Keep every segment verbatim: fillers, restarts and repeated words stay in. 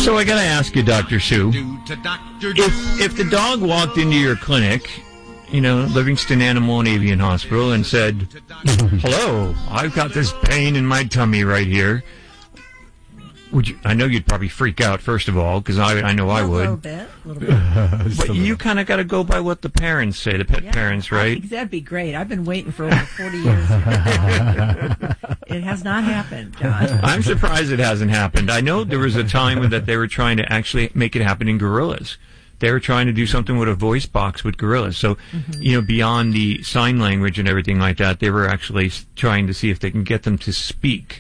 So I got to ask you, Doctor Sue, if, if the dog walked into your clinic, you know, Livingston Animal and Avian Hospital, and said, hello, I've got this pain in my tummy right here, would you? I know you'd probably freak out, first of all, because I, I know I would. A little bit. A little bit. But you kind of got to go by what the parents say, the pet yeah, parents, right? I think that'd be great. I've been waiting for over forty years. It has not happened, John. I'm surprised it hasn't happened. I know there was a time that they were trying to actually make it happen in gorillas. They were trying to do something with a voice box with gorillas. So, mm-hmm. you know, beyond the sign language and everything like that, they were actually trying to see if they can get them to speak.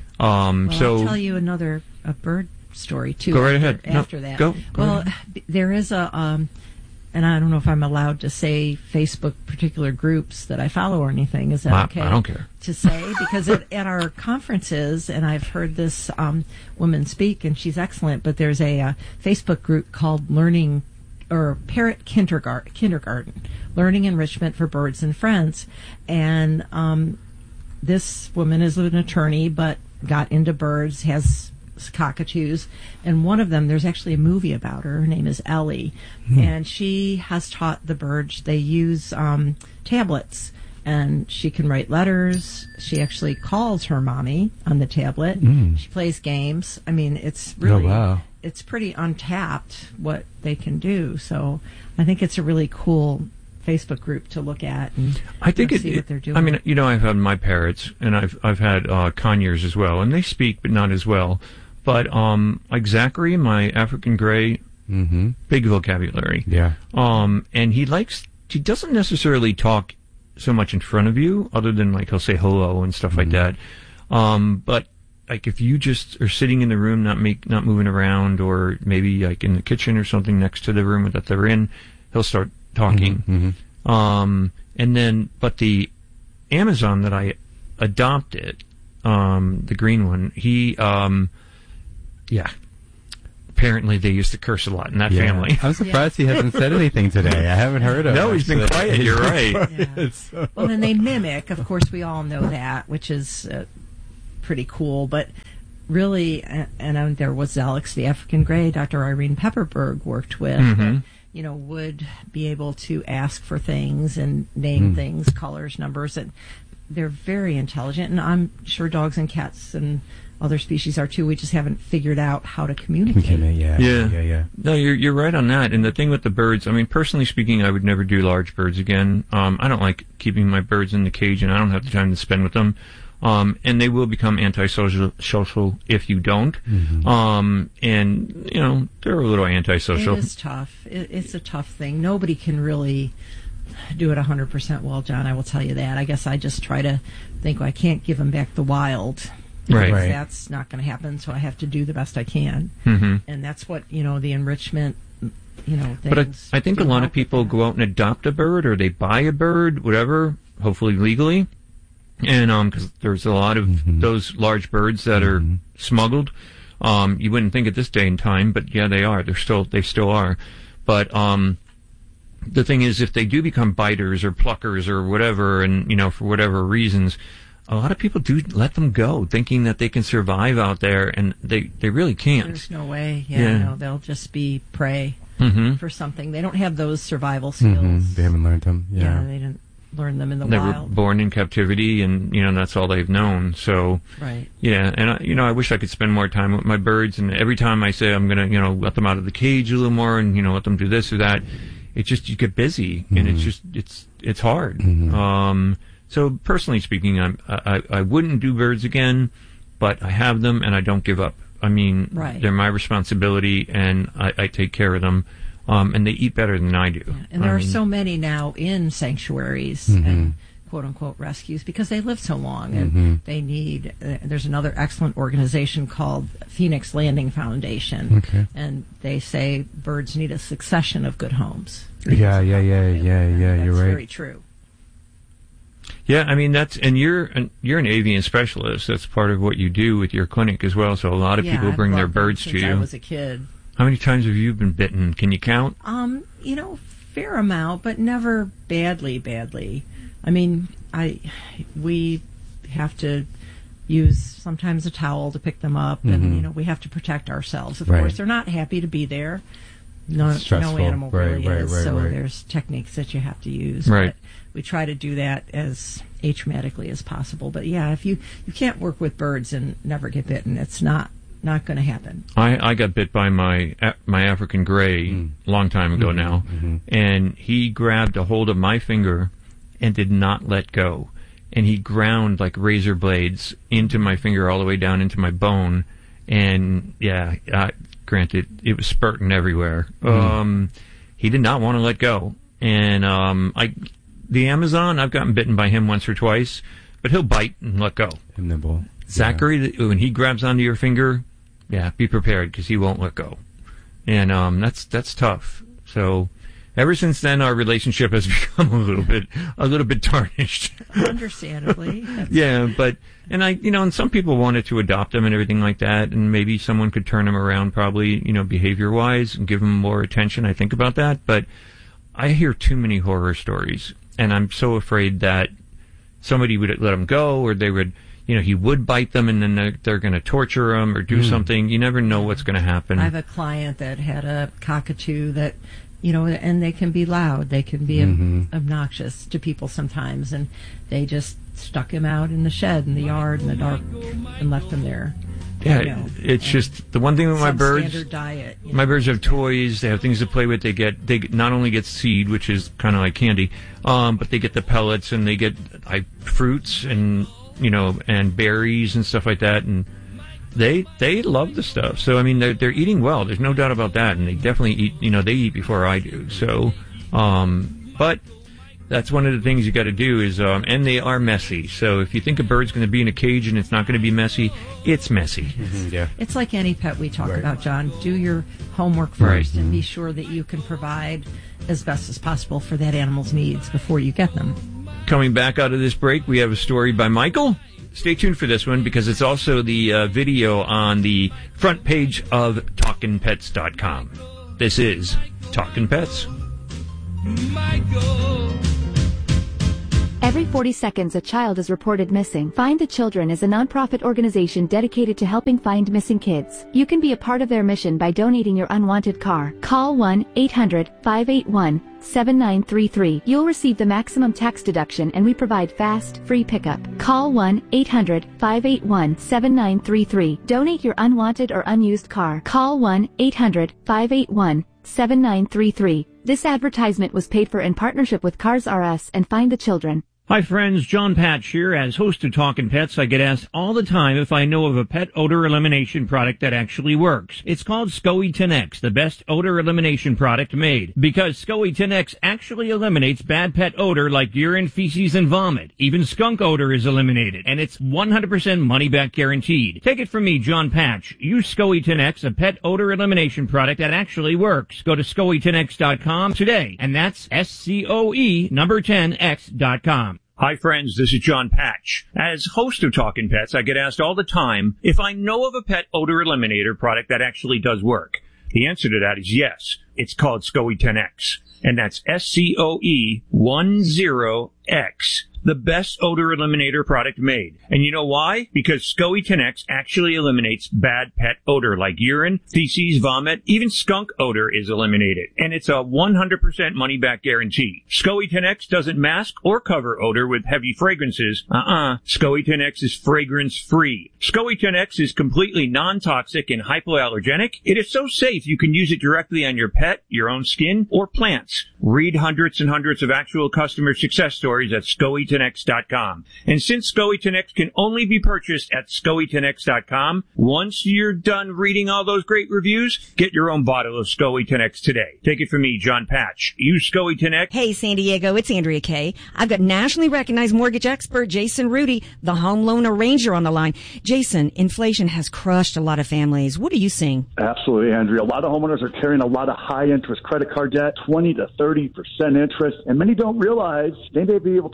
Um, well, so I'll tell you another a bird story, too. Go right after, ahead. After no, that. Go. go well, ahead. There is a, um, and I don't know if I'm allowed to say Facebook particular groups that I follow or anything. Is that I, okay? I don't care. To say, because at, at our conferences, and I've heard this um, woman speak, and she's excellent, but there's a, a Facebook group called Learning or Parrot Kindergarten, Kindergarten, Learning Enrichment for Birds and Friends. And um, this woman is an attorney, but got into birds, has cockatoos, and one of them, there's actually a movie about her. Her name is Ellie, hmm. and she has taught the birds. They use um, tablets, and she can write letters. She actually calls her mommy on the tablet. Mm. She plays games. I mean, it's really... Oh, wow. It's pretty untapped what they can do. So I think it's a really cool Facebook group to look at and I think you know, it, see it, what they're doing. I mean, you know, I've had my parrots, and I've I've had uh, conures as well, and they speak, but not as well. But um, like Zachary, my African gray, mm-hmm. big vocabulary. Yeah. Um, and he likes. He doesn't necessarily talk so much in front of you, other than like he'll say hello and stuff mm-hmm. like that. Um, but like if you just are sitting in the room, not make, not moving around, or maybe like in the kitchen or something next to the room that they're in, he'll start talking. Mm-hmm. Um, and then, but the Amazon that I adopted, um, the green one, he, um, yeah. Apparently they used to curse a lot in that yeah. family. I'm surprised yeah. he hasn't said anything today. I haven't heard of him. No, he's been quiet. You're right. Yeah. So. Well, then they mimic. Of course, we all know that, which is uh, pretty cool. But really, and, and um, there was Alex, the African gray, Doctor Irene Pepperberg worked with, mm-hmm. that, you know, would be able to ask for things and name mm. things, colors, numbers, and they're very intelligent. And I'm sure dogs and cats and other species are too. We just haven't figured out how to communicate. Yeah, yeah, yeah, yeah. No, you're you're right on that. And the thing with the birds, I mean, personally speaking, I would never do large birds again. Um, I don't like keeping my birds in the cage, and I don't have the time to spend with them. Um, and they will become antisocial social if you don't. Mm-hmm. Um, and you know, they're a little antisocial. It is tough. It, it's a tough thing. Nobody can really do it one hundred percent well, John. I will tell you that. I guess I just try to think, well, I can't give them back the wild. Right. Right. That's not going to happen, so I have to do the best I can. Mm-hmm. And that's what, you know, the enrichment, you know, things. But I, I think a lot of people go out and adopt a bird, or they buy a bird, whatever, hopefully legally. And um, because there's a lot of mm-hmm. those large birds that mm-hmm. are smuggled. Um, you wouldn't think at this day and time, but yeah, they are. They're still, they still are. But um, the thing is, if they do become biters or pluckers or whatever, and you know, for whatever reasons, a lot of people do let them go, thinking that they can survive out there, and they, they really can't. There's no way. Yeah, Yeah. no, they'll just be prey Mm-hmm. for something. They don't have those survival skills. Mm-hmm. They haven't learned them. Yeah. Yeah, they didn't learn them in the They were wild. born in captivity, and you know that's all they've known. So, Right. yeah, and I, you know, I wish I could spend more time with my birds. And every time I say I'm gonna, you know, let them out of the cage a little more, and you know, let them do this or that, it just you get busy, Mm-hmm. and it's just it's it's hard. Mm-hmm. Um, so personally speaking, I'm, I I wouldn't do birds again, but I have them, and I don't give up. I mean, Right. they're my responsibility, and I, I take care of them. Um, and they eat better than I do. Yeah. And there I are mean, so many now in sanctuaries Mm-hmm. and quote-unquote rescues because they live so long, and Mm-hmm. they need, uh, there's another excellent organization called Phoenix Landing Foundation, Okay. and they say birds need a succession of good homes. Yeah, yeah, yeah, yeah, yeah. That's You're right. very true. Yeah, I mean that's and you're an, you're an avian specialist. That's part of what you do with your clinic as well. So a lot of Yeah, people I've bring their loved them birds to since you. I was a kid. How many times have you been bitten? Can you count? Um, you know, fair amount, but never badly, badly. I mean, I we have to use sometimes a towel to pick them up, and Mhm. you know we have to protect ourselves. Of Right. course, they're not happy to be there. No, It's stressful. no animal Right, really right, is. right, so right. there's techniques that you have to use. Right. But we try to do that as atraumatically as possible. But yeah, if you you can't work with birds and never get bitten, it's not not going to happen. I, I got bit by my my African gray Mm. a long time ago Mhm, now, mhm. and he grabbed a hold of my finger and did not let go. And he ground like razor blades into my finger all the way down into my bone. And yeah, uh, granted, it was spurting everywhere. Mm. Um, he did not want to let go. And um, I, the Amazon, I've gotten bitten by him once or twice, but he'll bite and let go. And nibble. Zachary, th- when he grabs onto your finger, yeah, be prepared because he won't let go. And um, that's that's tough. So ever since then, our relationship has become a little bit a little bit tarnished. Understandably. That's- Yeah, but and I, you know, and some people wanted to adopt him and everything like that, and maybe someone could turn him around, probably, you know, behavior wise, and give him more attention. I think about that, but I hear too many horror stories, and I'm so afraid that somebody would let him go, or they would, you know, he would bite them, and then they're, they're going to torture him or do Mm. something. You never know what's going to happen. I have a client that had a cockatoo that, you know, and they can be loud. They can be ob- Mhm. obnoxious to people sometimes, and they just stuck him out in the shed, in the yard, in the dark, and left him there. yeah, you know, it's and just the one thing with my birds. substandard diet. you My know. birds have toys. They have things to play with. They get they not only get seed, which is kind of like candy, um, but they get the pellets and they get I, fruits and you know and berries and stuff like that. And they they love the stuff. So I mean they're they're eating well. There's no doubt about that. And they definitely eat. You know they eat before I do. So, um, but that's one of the things you got to do is um, and they are messy. So if you think a bird's going to be in a cage and it's not going to be messy, it's messy. Mhm, yeah. It's like any pet we talk Right. about, John. Do your homework Right. first and be sure that you can provide as best as possible for that animal's needs before you get them. Coming back out of this break, we have a story by Michael. Stay tuned for this one because it's also the uh, video on the front page of talkin pets dot com. This is Talkin' Pets. Every forty seconds, a child is reported missing. Find the Children is a nonprofit organization dedicated to helping find missing kids. You can be a part of their mission by donating your unwanted car. Call one eight hundred five eight one seven nine three three. You'll receive the maximum tax deduction and we provide fast, free pickup. Call one eight hundred five eight one seven nine three three. Donate your unwanted or unused car. Call one eight hundred five eight one seven nine three three. This advertisement was paid for in partnership with Cars R Us and Find the Children. Hi friends, John Patch here. As host of Talkin' Pets, I get asked all the time if I know of a pet odor elimination product that actually works. It's called SCOE ten X, the best odor elimination product made. Because SCOE ten X actually eliminates bad pet odor like urine, feces, and vomit. Even skunk odor is eliminated, and it's one hundred percent money back guaranteed. Take it from me, John Patch. Use SCOE ten X, a pet odor elimination product that actually works. Go to scoe ten x dot com today, and that's S C O E number ten X dot com. Hi friends, this is John Patch. As host of Talkin' Pets, I get asked all the time if I know of a pet odor eliminator product that actually does work. The answer to that is yes. It's called SCOE ten X, and that's S C O E ten X. The best odor eliminator product made. And you know why? Because SCOE ten X actually eliminates bad pet odor like urine, feces, vomit, even skunk odor is eliminated. And it's a one hundred percent money back guarantee. SCOE ten X doesn't mask or cover odor with heavy fragrances. Uh-uh. SCOE ten X is fragrance free. SCOE ten X is completely non-toxic and hypoallergenic. It is so safe you can use it directly on your pet, your own skin, or plants. Read hundreds and hundreds of actual customer success stories at scoe ten x dot com. And since SCOE ten X can only be purchased at scoe ten x dot com, once you're done reading all those great reviews, get your own bottle of SCOE ten X today. Take it from me, John Patch. Use SCOE ten X. Hey, San Diego, it's Andrea Kay. I've got nationally recognized mortgage expert Jason Rudy, the home loan arranger, on the line. Jason, inflation has crushed a lot of families. What are you seeing? Absolutely, Andrea. A lot of homeowners are carrying a lot of high-interest credit card debt, twenty to thirty percent interest, and many don't realize they may be able to consolidate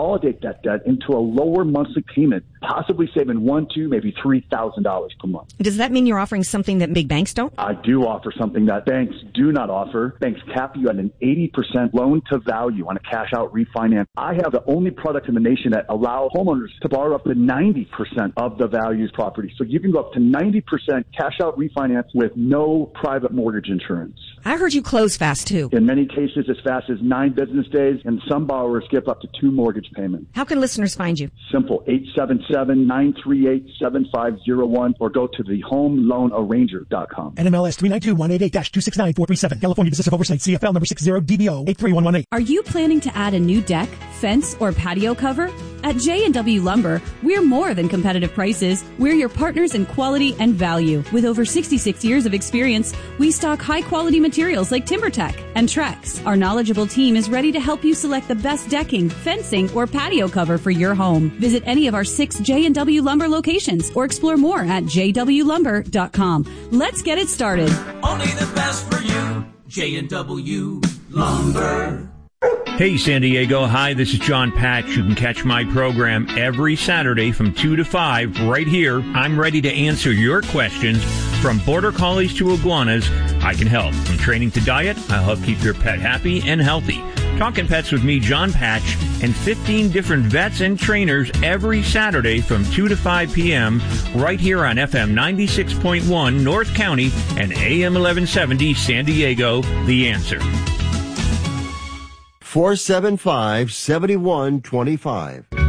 consolidate that debt into a lower monthly payment, possibly saving one, two, maybe three thousand dollars per month. Does that mean you're offering something that big banks don't? I do offer something that banks do not offer. Banks cap you at an eighty percent loan to value on a cash out refinance. I have the only product in the nation that allows homeowners to borrow up to ninety percent of the value's property. So you can go up to ninety percent cash out refinance with no private mortgage insurance. I heard you close fast too. In many cases, as fast as nine business days, and some borrowers skip up to two mortgage payments. How can listeners find you? Simple, eight seven seven, nine three eight, seven five zero one, or go to the home loan arranger dot com. N M L S three nine two one eight eight dash two six nine four three seven. California Business of Oversight, C F L number six zero D B O eight three one one eight. Are you planning to add a new deck, fence, or patio cover? At J and W Lumber, we're more than competitive prices. We're your partners in quality and value. With over sixty-six years of experience, we stock high-quality materials like TimberTech and Trex. Our knowledgeable team is ready to help you select the best decking, fencing, or patio cover for your home. Visit any of our six J and W Lumber locations or explore more at j w lumber dot com. Let's get it started. Only the best for you, J and W Lumber. Hey, San Diego. Hi, this is John Patch. You can catch my program every Saturday from two to five right here. I'm ready to answer your questions. From border collies to iguanas, I can help. From training to diet, I'll help keep your pet happy and healthy. Talking Pets with me, John Patch, and fifteen different vets and trainers every Saturday from two to five p.m. right here on F M ninety-six point one North County and A M eleven seventy San Diego, The Answer. four seven five, seven one two five.